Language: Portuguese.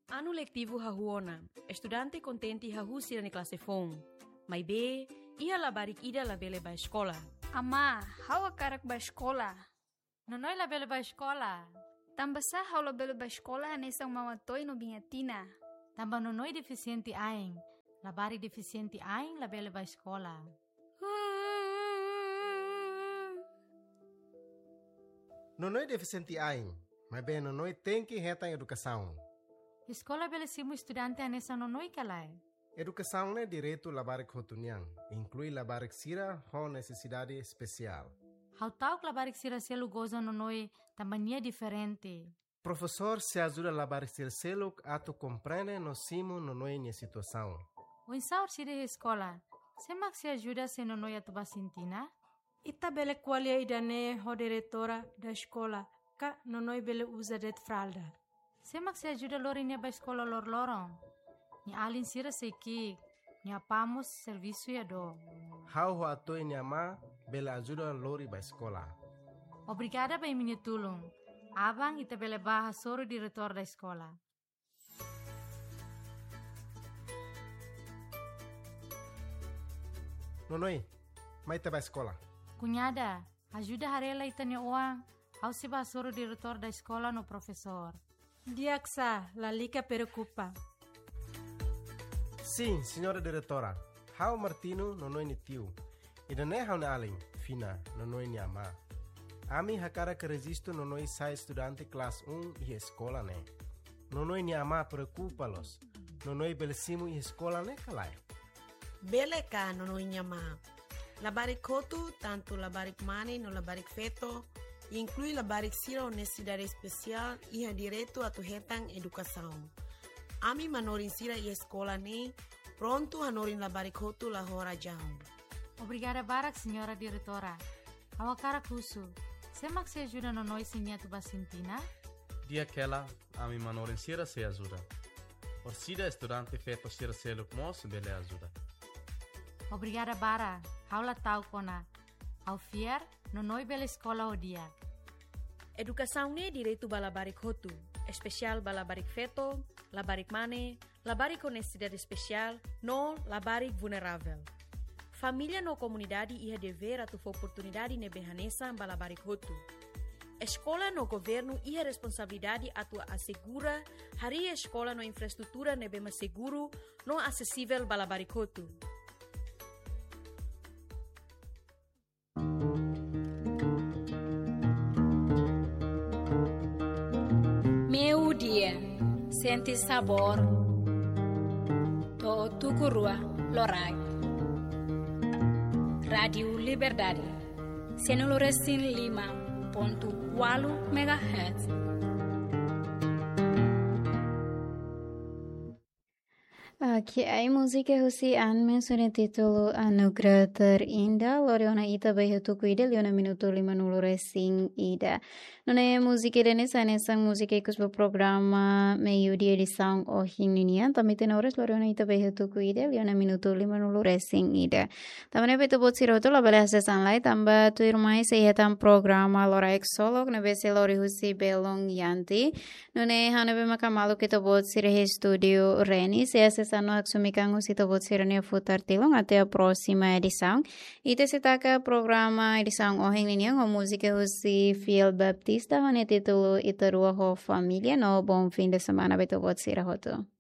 Ano letivo hahuona, estudante contente hahusira ni classe fon. Mas be, ia labarik ida labele ba escola. Ama, hawa karak ba escola? Nonoi labele ba escola. Tamba sa hawa labele ba escola hanesang mamatoy no bingatina. Tamba nonoi deficiente aing. Labari deficiente aing labele ba escola. Nonoi deficiente aing, mas bem nonoi tem que reta em educação. Escola belesimo estudante anessa nonoi kalai. Educação é direito labarik hotunian, inclui labarik sira com necessidade especial. How tau labarik sira selu goza nonoi tambania diferente. Professor se ajuda labarik sira selu ato compreende no simo nonoi nia situação. O insaur sira escola, semak se ajuda se nonoi atuba sintina? Ita bele qualia idane ho diretora da escola, ka nonoi bele usa det fralda. Semak se ajuda lori nia ba escola lor-lorong. Ni alin sira seiki, ni apamos serviço ya do. How ho atoi nia ma bele ajuda lori ba escola. Obrigada ba minha tulung. Abang ita bele baha soro diretor da escola. Nonoi, mai te ba escola. Cunhada, ajuda harela ita nia uang. Au se ba soro diretor da escola no professor. Diaksa, la lica preocupa. Sim, senhora diretora. How Martino nonoi ni tiu. Ida ne how na alin, fina, nonoi ni ama. Ami hakara que resisto nonoi sai estudante classe 1 e escola ne. Nonoi ni ama preocupa-los. Nonoi belesimo e escola ne kalai. Bele ka nonoi ni ama. Labarik kotu, tanto labarik mani no labarik feto, inclui labarik sira honestidade especial e a direito a tuhetang educação. Ami manorin sira e escola ne, pronto hanorin labarik kotu la hora jam. Obrigada barak, senhora diretora. Awakara kusu. Semak se ajuda no noi sinha tuba sintina? Dia aquela, ami manorin sira se ajuda. Orsida estudante feto sira seluk mos bele ajuda. Obrigada bara. Haula tau kona. Au fier, no noi bela escola o dia. Educação ne direito ba labarik hotu, especial ba labarik feto, labarik mane, labarik honestidade especial, no labarik vulnerável. Família no comunidade ia dever atu oportunidade ne behanesa ba labarik hotu. Escola no governo ia responsabilidade atu assegura hari escola no infraestrutura ne bema seguro no acessível ba labarik hotu. Meu dia, sente sabor. To tukurua lorai. Radio Liberdade. Senoloresin 5.8 MHz. Que a música Husian mencionou o título Anugerah Terindah Loriona ita bayi tu kuida liona minuto 50 resing ida. Nona música nessa música que os programa meio dia edição ohinian também tem horas Loriona ita bayi tu kuida liona minuto 50 resing ida. Também beto bot siroto la bala sesan lai tamba tu irmai sehetam programa lora exolog nebe se lori Husi belong yanti. Nona hanabe makamalo kita bot sirhe studio Reni se acessando Sumikang usito bot sirane futar tilong até a próxima edição. E te sitaka programa edição ohinian o música Husi Fiel Baptista hone título Itarua ho família no bom fim de semana beto bot sirahoto.